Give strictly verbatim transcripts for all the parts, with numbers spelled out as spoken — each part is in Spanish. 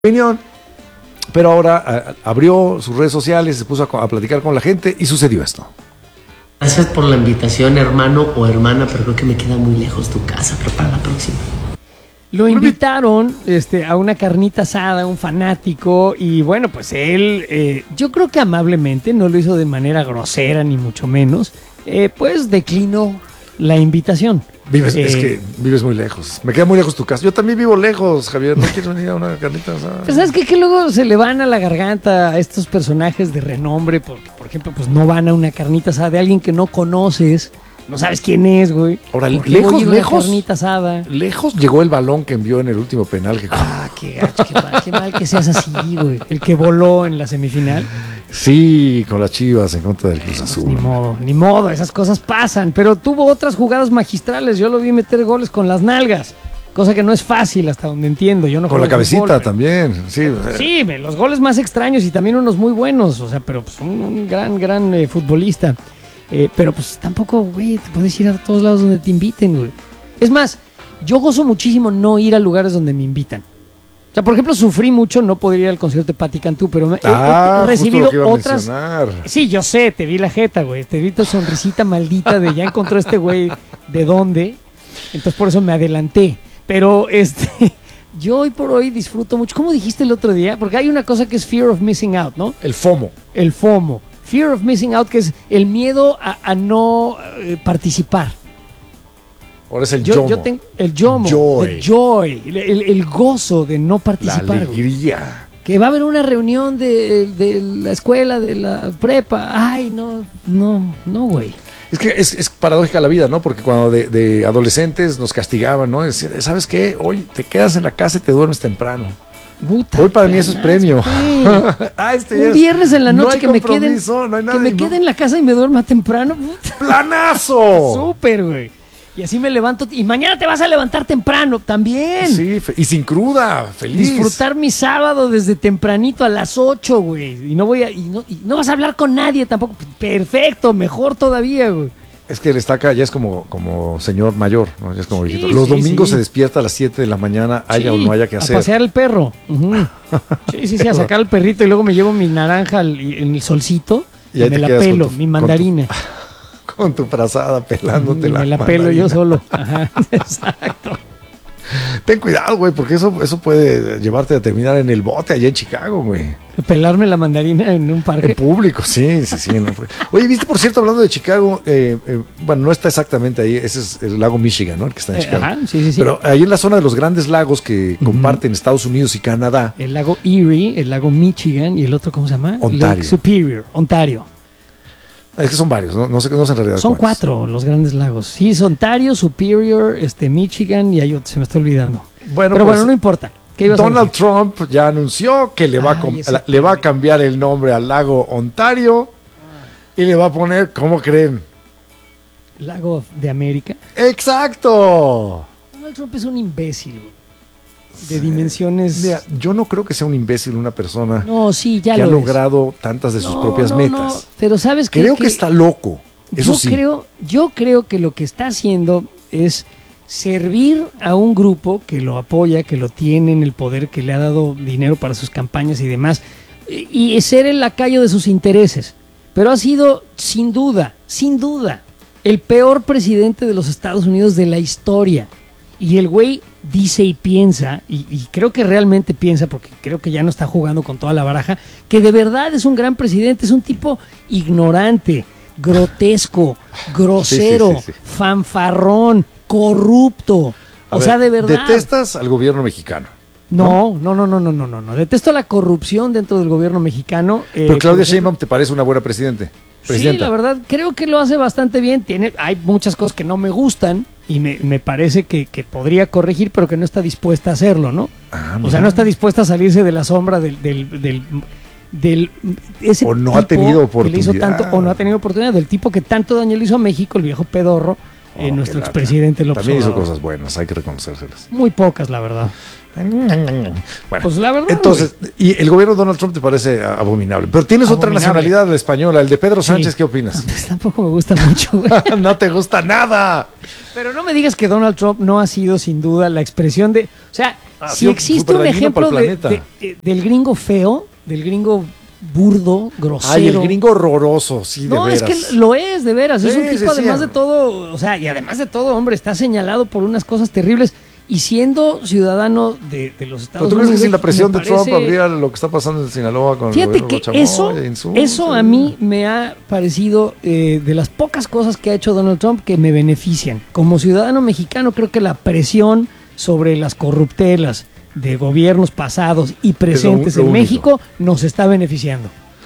opinión, pero ahora a, abrió sus redes sociales, se puso a, a platicar con la gente y sucedió esto. Gracias por la invitación, hermano o hermana, pero creo que me queda muy lejos tu casa, pero para la próxima. Lo invitaron este, a una carnita asada, un fanático, y bueno, pues él, eh, yo creo que amablemente, no lo hizo de manera grosera ni mucho menos, eh, pues declinó la invitación. Vives, eh, es que vives muy lejos. Me queda muy lejos tu casa. Yo también vivo lejos, Javier. ¿No quieres venir a una carnita asada? Pues sabes qué? Que luego se le van a la garganta a estos personajes de renombre, porque por ejemplo, pues no van a una carnita asada de alguien que no conoces, no sabes quién es, güey. Ahora, ¿Por qué lejos, voy a ir a una lejos, carnita asada? lejos llegó el balón que envió en el último penal. Que... Ah, qué gacho, qué mal, qué mal que seas así, güey. El que voló en la semifinal. Sí, con las Chivas en contra del Cruz Azul. Pues ni modo, ni modo, esas cosas pasan. Pero tuvo otras jugadas magistrales. Yo lo vi meter goles con las nalgas, cosa que no es fácil hasta donde entiendo. Yo no con la cabecita fútbol, pero... también. Sí, sí, los goles más extraños y también unos muy buenos. O sea, pero pues un, un gran, gran eh, futbolista. Eh, pero pues tampoco, güey, te puedes ir a todos lados donde te inviten, güey. Es más, yo gozo muchísimo no ir a lugares donde me invitan. O sea, por ejemplo, sufrí mucho no poder ir al concierto de Patti Cantú, pero me, ah, he, he recibido justo lo que iba a otras... mencionar. Sí, yo sé, te vi la jeta, güey. Te vi tu sonrisita maldita de ya encontró este güey de dónde. Entonces por eso me adelanté. Pero este, yo hoy por hoy disfruto mucho. ¿Cómo dijiste el otro día? Porque hay una cosa que es fear of missing out, ¿no? El FOMO. El FOMO. Fear of missing out, que es el miedo a, a no eh, participar. Ahora es el yo, yomo. yo tengo el yomo, Joy. el joy, el, el, el gozo de no participar. La alegría. Güey. Que va a haber una reunión de, de la escuela, de la prepa. Ay, no, no, no, güey. Es que es, es paradójica la vida, ¿no? Porque cuando de, de adolescentes nos castigaban, ¿no? Decían, ¿sabes qué? Hoy te quedas en la casa y te duermes temprano. Puta, hoy para mí eso es premio. ah, este un viernes en la noche no que me quede no hay nada, que me quede en la casa y me duerma temprano. Puta. ¡Planazo! Súper, güey. Y así me levanto. Y mañana te vas a levantar temprano también. Sí, y sin cruda, feliz. Disfrutar mi sábado desde tempranito a las ocho, güey. Y no voy a, y no, y no vas a hablar con nadie tampoco. Perfecto, mejor todavía, güey. Es que el estaca ya es como, como señor mayor, ¿no? Ya es como sí, viejito. Los sí, domingos sí. se despierta a las siete de la mañana, haya sí, o no haya que hacer. A pasear el perro. Uh-huh. Sí, sí, sí, a sacar al perrito y luego me llevo mi naranja al, en el solcito y, y me la pelo, tu, mi mandarina. Con tu, con tu frazada pelándote y la me la mandarina. pelo yo solo. Ajá, exacto. Ten cuidado, güey, porque eso, eso puede llevarte a terminar en el bote allá en Chicago, güey. Pelarme la mandarina en un parque. En público, sí, sí, sí. No fue. Oye, viste, por cierto, hablando de Chicago, eh, eh, bueno, no está exactamente ahí, ese es el lago Michigan, ¿no? El que está en eh, Chicago. Ajá, sí, sí, sí. Pero ahí en la zona de los grandes lagos que uh-huh. comparten Estados Unidos y Canadá. El lago Erie, el lago Michigan y el otro, ¿cómo se llama? Ontario. Lake Superior, Ontario. Es que son varios, no, no sé, no sé en realidad. Son cuántos. cuatro los grandes lagos. Sí, es Ontario, Superior, este, Michigan y hay otro, se me está olvidando. Bueno, pero pues, bueno, no importa. Donald Trump ya anunció que le va, Ay, a, la, le va a cambiar el nombre al lago Ontario y le va a poner, ¿cómo creen? Lago de América. ¡Exacto! Donald Trump es un imbécil de dimensiones. Mira, yo no creo que sea un imbécil una persona no, sí, ya que lo ha es. logrado tantas de sus no, propias no, metas. No, pero sabes que creo que, que está loco. Eso yo sí. creo, yo creo que lo que está haciendo es servir a un grupo que lo apoya, que lo tiene en el poder, que le ha dado dinero para sus campañas y demás, y, y ser el lacayo de sus intereses. Pero ha sido, sin duda, sin duda, el peor presidente de los Estados Unidos de la historia. Y el güey dice y piensa, y, y creo que realmente piensa, porque creo que ya no está jugando con toda la baraja, que de verdad es un gran presidente, es un tipo ignorante, grotesco, grosero, sí, sí, sí, sí. fanfarrón, corrupto. A o ver, sea, de verdad. ¿Detestas al gobierno mexicano? No, no, no, no, no, no, no, no. Detesto la corrupción dentro del gobierno mexicano. Eh, Pero Claudia Sheinbaum te parece una buena presidente. Sí, la verdad, creo que lo hace bastante bien. Tiene, hay muchas cosas que no me gustan y me, me parece que, que podría corregir, pero que no está dispuesta a hacerlo, ¿no? Ah, o sea, no está dispuesta a salirse de la sombra del... del, del del ese o no ha tenido oportunidad. Que le hizo tanto, o no ha tenido oportunidad. Del tipo que tanto daño le hizo a México, el viejo pedorro, oh, eh, nuestro expresidente López También Obrador. hizo cosas buenas, hay que reconocérselas. Muy pocas, la verdad. Bueno, pues la verdad. Entonces, güey. Y el gobierno de Donald Trump te parece abominable. Pero tienes abominable. Otra nacionalidad, la española, el de Pedro Sánchez, sí. ¿Qué opinas? Pues tampoco me gusta mucho, güey. No te gusta nada. Pero no me digas que Donald Trump no ha sido sin duda la expresión de... O sea, Ha Si sido existe súper un dañino ejemplo para el de- planeta. de- de- del gringo feo, del gringo burdo, grosero. Ay, el gringo horroroso, sí, de No, veras. es que lo es, de veras. Es Sí, un tipo, sí, sí, además sí. de todo, o sea, y además de todo, hombre, está señalado por unas cosas terribles. Y siendo ciudadano de, de los ¿Pero Estados tú Unidos. crees que si la presión me de Trump parece- habría lo que está pasando en Sinaloa con el Fíjate gobierno que de Chamoy, eso, insultos? eso a mí me ha parecido eh, de las pocas cosas que ha hecho Donald Trump que me benefician. Como ciudadano mexicano, creo que la presión sobre las corruptelas de gobiernos pasados y presentes lo en único. México nos está beneficiando.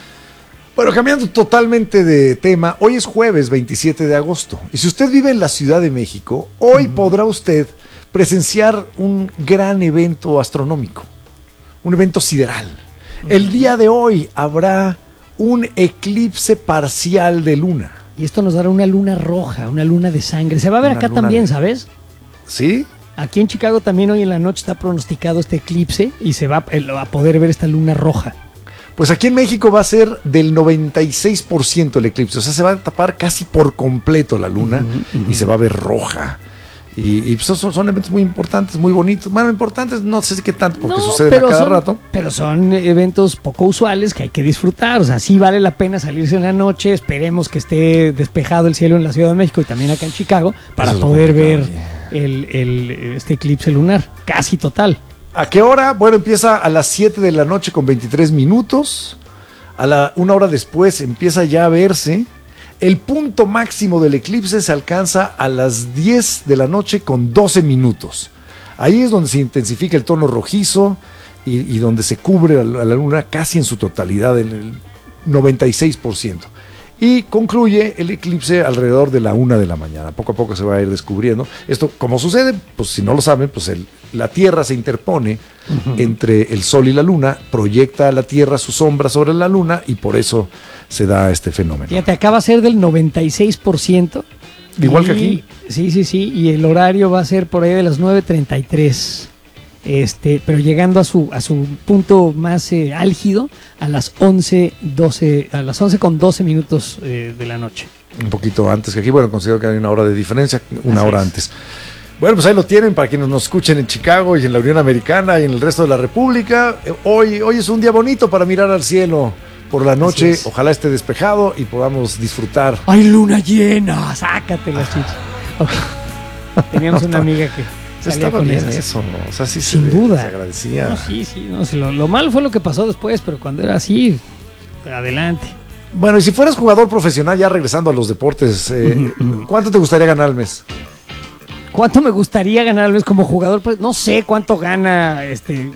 Bueno, cambiando totalmente de tema, hoy es jueves veintisiete de agosto. Y si usted vive en la Ciudad de México, hoy podrá usted presenciar un gran evento astronómico, un evento sideral. El día de hoy habrá un eclipse parcial de luna. Y esto nos dará una luna roja, una luna de sangre. Se va a ver Una acá luna también, de- ¿sabes? ¿Sí? Aquí en Chicago también hoy en la noche está pronosticado este eclipse y se va a a poder ver esta luna roja. Pues aquí en México va a ser del noventa y seis por ciento el eclipse. O sea, se va a tapar casi por completo la luna y se va a ver roja. Y, y son, son eventos muy importantes, muy bonitos. Bueno, importantes, no sé qué tanto, porque No, suceden a pero cada son- rato. Pero son eventos poco usuales que hay que disfrutar. O sea, sí vale la pena salirse en la noche. Esperemos que esté despejado el cielo en la Ciudad de México y también acá en Chicago para Eso es lo poder ver complicado, el, el- este eclipse lunar. Casi total. ¿A qué hora? Bueno, empieza a las siete de la noche con veintitrés minutos. A la una hora después empieza ya a verse. El punto máximo del eclipse se alcanza a las diez de la noche con doce minutos. Ahí es donde se intensifica el tono rojizo y, y donde se cubre a la, a la luna casi en su totalidad, en el noventa y seis por ciento. Y concluye el eclipse alrededor de la una de la mañana. Poco a poco se va a ir descubriendo. Esto, ¿cómo sucede? Pues si no lo saben, pues el- la Tierra se interpone entre el Sol y la Luna, proyecta a la Tierra su sombra sobre la Luna y por eso se da este fenómeno. Fíjate, acá va a ser del noventa y seis por ciento. Igual Y- que aquí. Sí, sí, sí. Y el horario va a ser por ahí de las nueve treinta y tres. Este, pero llegando a su, a su punto más eh, álgido a las once doce, a las once con doce minutos eh, de la noche. Un poquito antes que aquí. Bueno, considero que hay una hora de diferencia, una Así hora es. antes. Bueno, pues ahí lo tienen para quienes nos escuchen en Chicago y en la Unión Americana y en el resto de la República. Eh, Hoy, hoy es un día bonito para mirar al cielo por la noche. es. Ojalá esté despejado y podamos disfrutar. ¡Ay, luna llena! ¡Sácate las chichas! Ok. Teníamos una amiga que salía Estaba con bien esas. eso, ¿no? O sea, sí Sin se, duda. se agradecía. No, sí, sí. No, sí, lo, lo malo fue lo que pasó después, pero cuando era así, adelante. Bueno, y si fueras jugador profesional, ya regresando a los deportes, eh, ¿cuánto te gustaría ganar al mes? ¿Cuánto me gustaría ganar al mes como jugador? Pues no sé cuánto gana este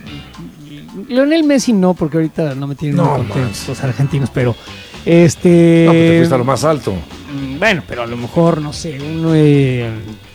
Lionel Messi, no, porque ahorita no me tienen No, muy contentos más. los argentinos, pero este No, pues te fuiste a lo más alto. mm, bueno, pero a lo mejor no sé, uno eh,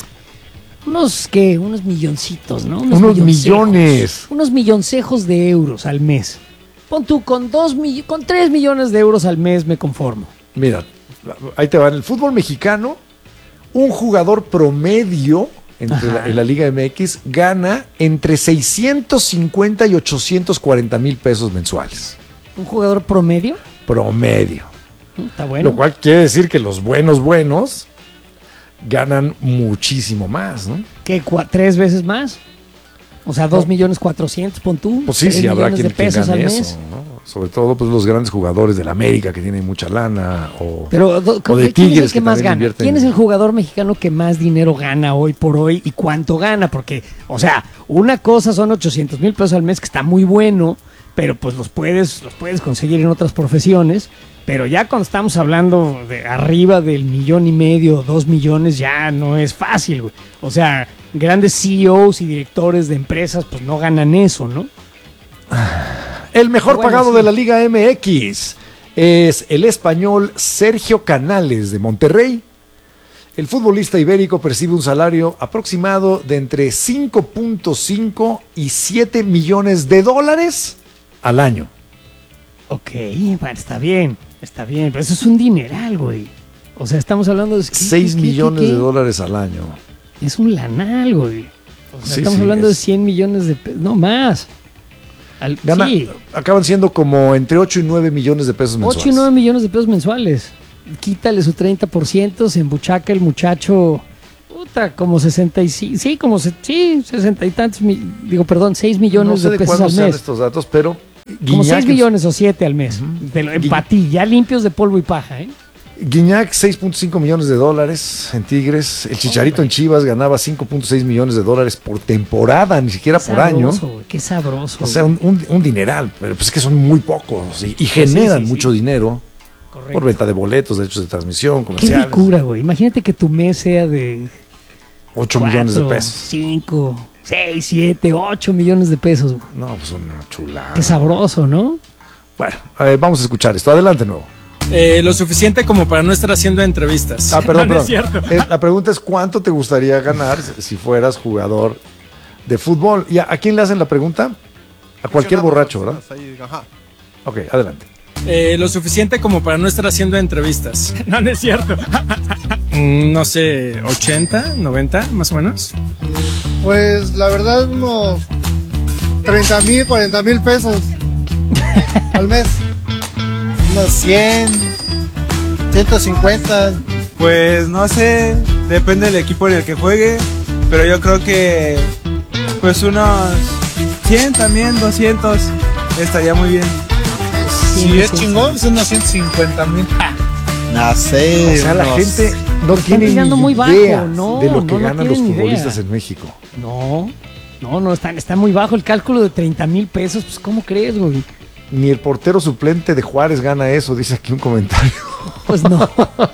unos qué, unos milloncitos, ¿no? Unos milloncejos, millones. unos milloncejos de euros al mes. Pon tú con dos mill- con tres millones de euros al mes me conformo. Mira, ahí te va. En el fútbol mexicano, un jugador promedio entre la- Ajá. en la Liga M X gana entre seiscientos cincuenta y ochocientos cuarenta mil pesos mensuales. Un jugador promedio, Promedio. ¿no? Está bueno. Lo cual quiere decir que los buenos buenos ganan muchísimo más, ¿no? ¿Qué? cua- ¿Tres veces más? O sea, dos No. millones cuatrocientos, pon tú. Pues sí, tres sí, habrá millones quien, de quien pesos gane al eso, mes. ¿no? Sobre todo pues los grandes jugadores de la América que tienen mucha lana o, Pero do- o de ¿quién es el Tigres que más también gana? invierten. ¿Quién es el jugador mexicano que más dinero gana hoy por hoy y cuánto gana? Porque, o sea, una cosa son ochocientos mil pesos al mes, que está muy bueno, pero pues los puedes, los puedes conseguir en otras profesiones. Pero ya cuando estamos hablando de arriba del millón y medio, dos millones, ya no es fácil, güey. O sea, grandes C E Os y directores de empresas, pues no ganan eso, ¿no? El mejor Bueno, pagado sí. de la Liga M X es el español Sergio Canales de Monterrey. El futbolista ibérico percibe un salario aproximado de entre cinco punto cinco y siete millones de dólares al año. Ok, bueno, está bien, está bien, pero eso es un dineral, güey. O sea, estamos hablando de... seis ¿qué, qué, millones qué, qué? de dólares al año. Es un lanal, güey. O sea, Sí, estamos sí, hablando es- de cien millones de pesos, no más. Al, Gana, sí, acaban siendo como entre ocho y nueve millones de pesos mensuales. ocho y nueve millones de pesos mensuales. Quítale su treinta por ciento, se embuchaca el muchacho. Puta, cuesta como sesenta y cinco, sí, como se, sí, sesenta y tantos, digo, perdón, seis millones no sé de de pesos cuándo al sean mes. estos datos, pero Como Guiñac, seis millones o siete al mes, Uh-huh. de, en Patí, ya limpios de polvo y paja, ¿eh? Guiñac seis punto cinco millones de dólares en Tigres, el Chicharito Hombre. en Chivas ganaba cinco punto seis millones de dólares por temporada, ni siquiera Qué por año. sabroso, güey, qué sabroso. O sea, un, un- un dineral, pero pues es que son muy pocos y, y generan sí, sí. mucho dinero Correcto. por venta de boletos, derechos de transmisión, Qué comerciales. ricura, güey. Imagínate que tu mes sea de ocho millones de cuatro, pesos. cinco, seis, siete, ocho millones de pesos, güey. No, pues una chulada. Qué sabroso, ¿no? Bueno, a ver, vamos a escuchar esto. Adelante, nuevo. Eh, lo suficiente como para no estar haciendo entrevistas. Ah, perdón, No, no perdón. es cierto. Eh, la pregunta es ¿cuánto te gustaría ganar si fueras jugador de fútbol? ¿Y a, a quién le hacen la pregunta? A cualquier borracho, ¿verdad? Ok, adelante. Eh, lo suficiente como para no estar haciendo entrevistas. No, no es cierto. Mm, no sé, ochenta, noventa, más o menos. Pues la verdad unos treinta mil, cuarenta mil pesos al mes. Unos cien, ciento cincuenta. Pues no sé, depende del equipo en el que juegue, pero yo creo que pues unos cien también, doscientos, estaría muy bien. Si es chingón, son unos ciento cincuenta mil. No sé. O sea, la unos- gente no Están tiene pillando ni muy bajo, idea no, de lo que no, no ganan los tienen idea. futbolistas en México. No, no, no, está, está muy bajo el cálculo de treinta mil pesos. Pues, ¿cómo crees, güey? Ni el portero suplente de Juárez gana eso, dice aquí un comentario. Pues no.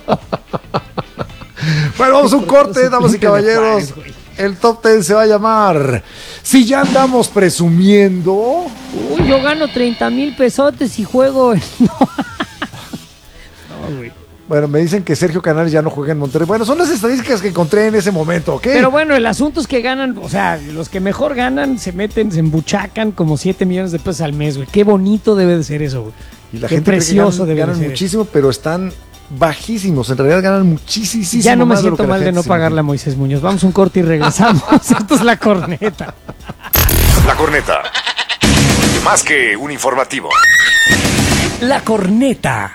Bueno, vamos a un corte, damas y suplente de caballeros. Juárez, güey. El top ten se va a llamar Si ya andamos presumiendo. Uy, yo gano treinta mil pesotes y juego. en- No, no, güey. Bueno, me dicen que Sergio Canales ya no juega en Monterrey. Bueno, son las estadísticas que encontré en ese momento, ¿ok? Pero bueno, el asunto es que ganan, o sea, los que mejor ganan se meten, se embuchacan como siete millones de pesos al mes, güey. Qué bonito debe de ser eso, güey. y la Qué gente cree que precioso ganan, debe ganan de ser. muchísimo, pero están bajísimos. En realidad ganan muchísimo. Ya no me más de lo siento que la mal de gente no se pagarle a imagina. Moisés Muñoz. Vamos a un corte y regresamos. Esto es La Corneta. La Corneta. Más que un informativo. La Corneta.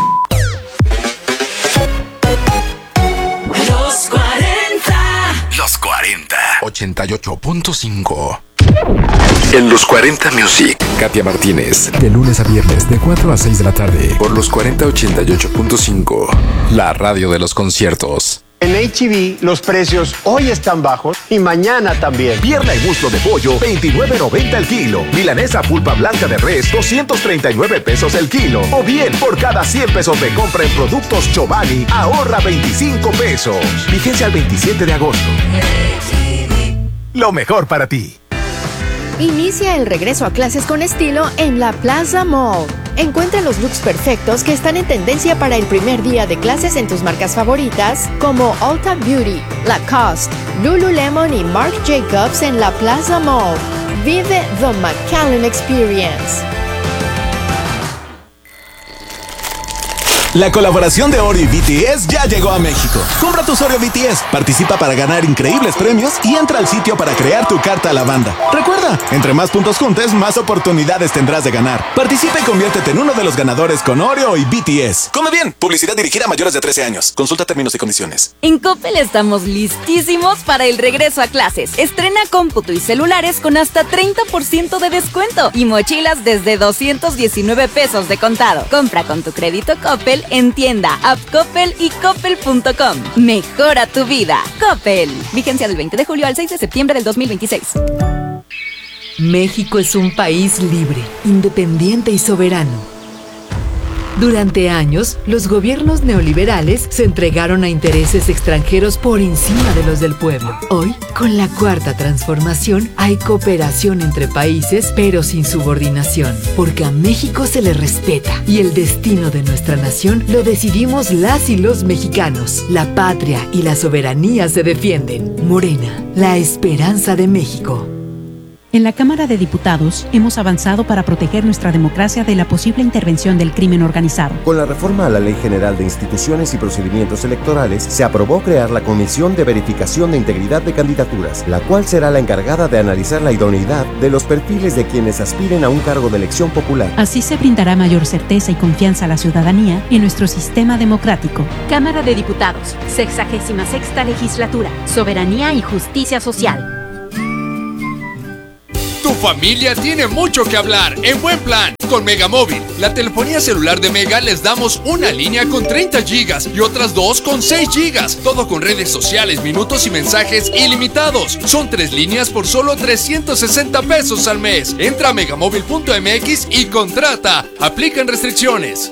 Los cuarenta. Los cuarenta. ochenta y ocho punto cinco. En los cuarenta Music, Katia Martínez. De lunes a viernes, de cuatro a seis de la tarde. Por los cuarenta ochenta y ocho punto cinco. La radio de los conciertos. En H E B los precios hoy están bajos y mañana también. Pierna y muslo de pollo, veintinueve noventa el kilo. Milanesa pulpa blanca de res, doscientos treinta y nueve pesos el kilo. O bien, por cada cien pesos de compra en productos Chobani, ahorra veinticinco pesos. Vigencia al veintisiete de agosto. Lo mejor para ti. Inicia el regreso a clases con estilo en la Plaza Mall. Encuentra los looks perfectos que están en tendencia para el primer día de clases en tus marcas favoritas como Ulta Beauty, Lacoste, Lululemon y Marc Jacobs en la Plaza Mall. Vive the McAllen Experience. La colaboración de Oreo y B T S ya llegó a México. Compra tus Oreo B T S, participa para ganar increíbles premios y entra al sitio para crear tu carta a la banda. Recuerda, entre más puntos juntes, más oportunidades tendrás de ganar. Participa y conviértete en uno de los ganadores con Oreo y B T S. Come bien, publicidad dirigida a mayores de trece años. Consulta términos y condiciones. En Coppel estamos listísimos para el regreso a clases. Estrena cómputo y celulares con hasta treinta por ciento de descuento y mochilas desde doscientos diecinueve pesos de contado. Compra con tu crédito Coppel en tienda, app Coppel y coppel punto com. Mejora tu vida. Coppel. Vigencia del veinte de julio al seis de septiembre del dos mil veintiséis. México es un país libre, independiente y soberano. Durante años, los gobiernos neoliberales se entregaron a intereses extranjeros por encima de los del pueblo. Hoy, con la cuarta transformación, hay cooperación entre países, pero sin subordinación, porque a México se le respeta y el destino de nuestra nación lo decidimos las y los mexicanos. La patria y la soberanía se defienden. Morena, la esperanza de México. En la Cámara de Diputados hemos avanzado para proteger nuestra democracia de la posible intervención del crimen organizado. Con la reforma a la Ley General de Instituciones y Procedimientos Electorales, se aprobó crear la Comisión de Verificación de Integridad de Candidaturas, la cual será la encargada de analizar la idoneidad de los perfiles de quienes aspiren a un cargo de elección popular. Así se brindará mayor certeza y confianza a la ciudadanía en nuestro sistema democrático. Cámara de Diputados, sexagésima sexta legislatura, soberanía y justicia social. Tu familia tiene mucho que hablar en Buen Plan. Con Megamóvil, la telefonía celular de Mega, les damos una línea con treinta gigas y otras dos con seis gigas. Todo con redes sociales, minutos y mensajes ilimitados. Son tres líneas por solo trescientos sesenta pesos al mes. Entra a megamóvil punto m x y contrata. Aplican restricciones.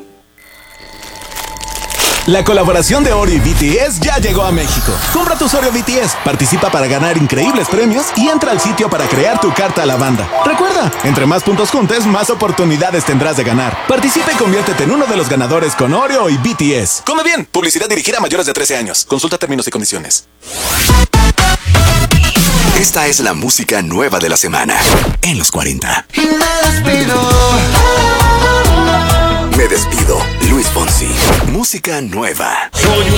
La colaboración de Oreo y B T S ya llegó a México. Compra tu Oreo B T S, participa para ganar increíbles premios y entra al sitio para crear tu carta a la banda. Recuerda, entre más puntos juntes, más oportunidades tendrás de ganar. Participa y conviértete en uno de los ganadores con Oreo y B T S. Come bien, publicidad dirigida a mayores de trece años. Consulta términos y condiciones. Esta es la música nueva de la semana en los cuarenta. Me despido, Luis Fonsi. Música nueva.